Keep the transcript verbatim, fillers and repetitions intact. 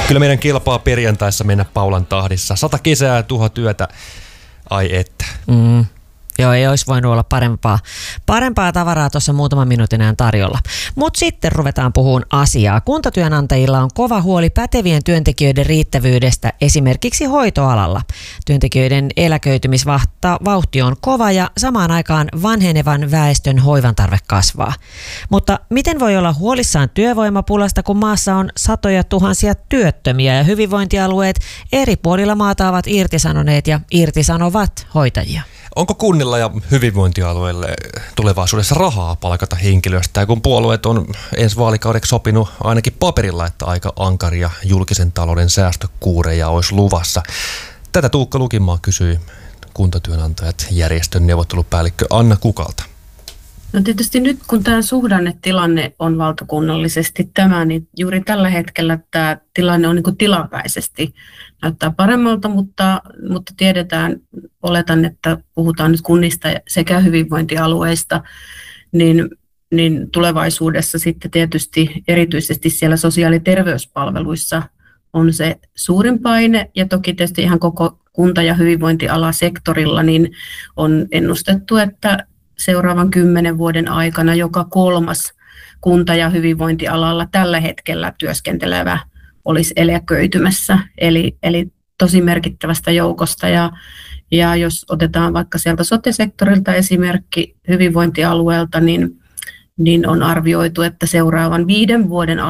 Kyllä meidän kilpaa perjantaissa mennä Paulan tahdissa. Sata kesää ja tuhat työtä. Ai että. Mm. Joo, ei olisi voinut olla parempaa, parempaa tavaraa tuossa muutaman minuutin ajan tarjolla. Mutta sitten ruvetaan puhumaan asiaa. Kuntatyönantajilla on kova huoli pätevien työntekijöiden riittävyydestä esimerkiksi hoitoalalla. Työntekijöiden eläköitymisvauhti on kova ja samaan aikaan vanhenevan väestön hoivan tarve kasvaa. Mutta miten voi olla huolissaan työvoimapulasta, kun maassa on satoja tuhansia työttömiä ja hyvinvointialueet eri puolilla maata ovat irtisanoneet ja irtisanovat hoitajia? Onko kunnilla ja hyvinvointialueille tulevaisuudessa rahaa palkata henkilöstä, kun puolueet on ensi vaalikaudeksi sopinut ainakin paperilla, että aika ankaria julkisen talouden säästökuureja olisi luvassa? Tätä Tuukka Lukinmaa kysyi kuntatyönantajat järjestön neuvottelupäällikkö Anna Kukalta. No tietysti nyt kun tämä suhdannetilanne on valtakunnallisesti tämä, niin juuri tällä hetkellä tämä tilanne on niin kuin tilapäisesti. Näyttää paremmalta, mutta, mutta tiedetään, oletan, että puhutaan nyt kunnista sekä hyvinvointialueista, niin, niin tulevaisuudessa sitten tietysti erityisesti siellä sosiaali- ja terveyspalveluissa on se suurin paine ja toki tietysti ihan koko kunta- ja hyvinvointialasektorilla niin on ennustettu, että seuraavan kymmenen vuoden aikana joka kolmas kunta- ja hyvinvointialalla tällä hetkellä työskentelevä olisi eläköitymässä, eli, eli tosi merkittävästä joukosta. Ja, ja jos otetaan vaikka sieltä sote-sektorilta esimerkki hyvinvointialueelta, niin, niin on arvioitu, että seuraavan viiden vuoden